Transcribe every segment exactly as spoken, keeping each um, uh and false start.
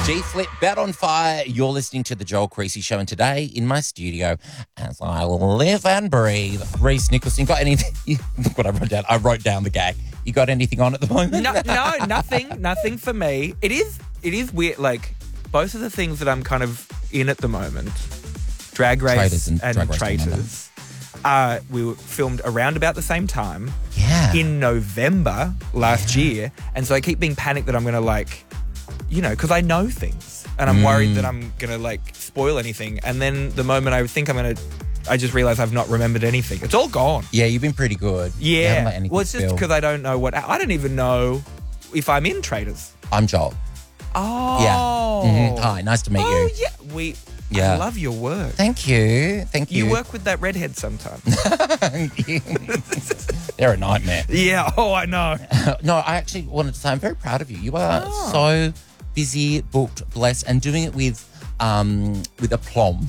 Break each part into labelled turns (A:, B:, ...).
A: G-Flip, Bet on Fire. You're listening to The Joel Creasy Show, and today in my studio, as I live and breathe, Reese Nicholson. Got anything? Look what I wrote down. I wrote down the gag. You got anything on at the moment?
B: No, no, nothing, nothing for me. It is, it is weird. Like both of the things that I'm kind of in at the moment, Drag Race
A: Traitors and
B: and,
A: Drag Race
B: Traitors, uh, we were filmed around about the same time.
A: Yeah.
B: In November last
A: Yeah.
B: year, and so I keep being panicked that I'm going to like, you know, because I know things, and I'm
A: Mm.
B: worried that I'm going to like spoil anything. And then the moment I think I'm going to, I just realize I've not remembered anything. It's all gone.
A: Yeah, you've been pretty good. You haven't
B: Yeah.
A: let anything
B: Well, it's just
A: spill.
B: because I don't know what, I don't even know if I'm in Traitors.
A: I'm Joel.
B: Oh.
A: Yeah. Mhm. Hi, nice to meet
B: Oh,
A: you.
B: yeah. We,
A: Yeah.
B: I love your work.
A: Thank you. Thank you.
B: You work with that redhead sometimes.
A: They're a nightmare.
B: Yeah. Oh, I know.
A: No, I actually wanted to say I'm very proud of you. You are
B: Oh.
A: so busy, booked, blessed, and doing it with um, with aplomb.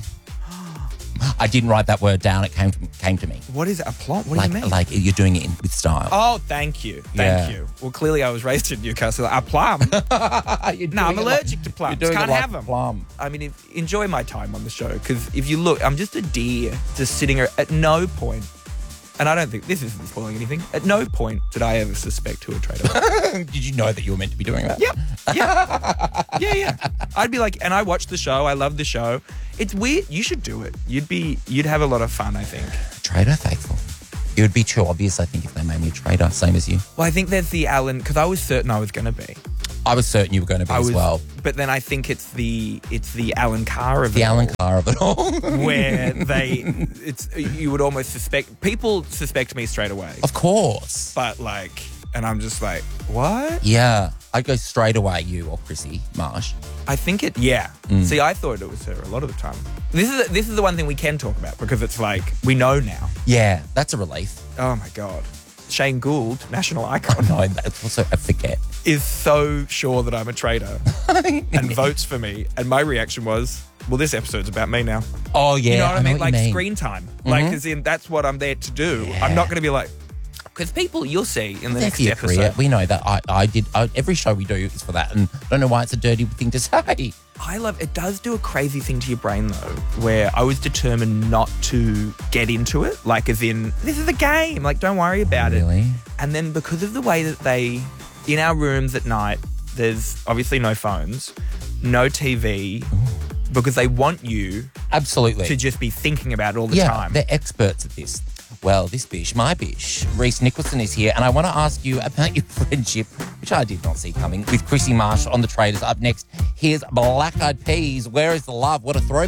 A: I didn't write that word down. It came to, came to me.
B: What is it? A plot? What
A: like,
B: do you mean?
A: like you're doing it in, with style.
B: Oh, thank you. Thank
A: Yeah.
B: you. Well, clearly I was raised in Newcastle. A plum.
A: You're
B: No, I'm
A: doing it like-
B: allergic to plums.
A: You're doing
B: Can't
A: it like
B: have 'em.
A: plum.
B: I mean, if, enjoy my time on the show, because if you look, I'm just a deer just sitting here at no point, and I don't think this isn't spoiling anything, at no point did I ever suspect who a traitor was.
A: Did you know that you were meant to be doing that?
B: Yep. Yeah. Yeah, yeah. I'd be like, and I watched the show. I love the show. It's weird. You should do it. You'd be, you'd have a lot of fun, I think.
A: Traitor faithful. It would be too obvious, I think, if they made me a traitor, same as you.
B: Well, I think there's the Alan, because I was certain I was going to be.
A: I was certain you were going to be
B: I
A: as
B: was,
A: well.
B: But then I think it's the it's the Alan Carr of
A: The
B: it
A: Alan
B: all,
A: Carr of it all.
B: where they it's you would almost suspect people suspect me straight away,
A: Of course.
B: but like, and I'm just like, what?
A: Yeah. I'd go straight away, you or Chrissy Marsh.
B: I think it. Yeah.
A: Mm.
B: See, I thought it was her a lot of the time. This is this is the one thing we can talk about because it's like we know now.
A: Yeah, that's a relief.
B: Oh my god, Shane Gould, national icon,
A: No, that's also a forget.
B: is so sure that I'm a traitor and votes for me. And my reaction was, well, this episode's about me now.
A: Oh, yeah.
B: You know what I, mean?
A: what
B: Like
A: you mean.
B: screen time. Like, as in, that's what I'm there to do.
A: Yeah.
B: I'm not going to be like, because people you'll see in the
A: That's
B: next
A: your
B: episode.
A: career. We know that. I, I did. I, every show we do is for that. And I don't know why it's a dirty thing to say.
B: I love it. Does do a crazy thing to your brain though, where I was determined not to get into it. Like, as in, this is a game. Like, don't worry about it.
A: Really?
B: And then because of the way that they, in our rooms at night, there's obviously no phones, no T V, because they want you
A: Absolutely.
B: to just be thinking about it all the
A: yeah,
B: time.
A: they're experts at this. Well, this bish, my bish, Reese Nicholson is here, and I want to ask you about your friendship, which I did not see coming, with Chrissy Marsh on The Traitors. Up next, here's Black Eyed Peas. Where is the love? What a throw.